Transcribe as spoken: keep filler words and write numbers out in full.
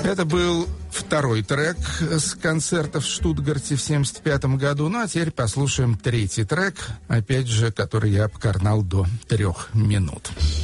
Это был второй трек с концерта в Штутгарте в семьдесят пятом году. Ну, а теперь послушаем третий трек, опять же, который я обкарнал до трех минут.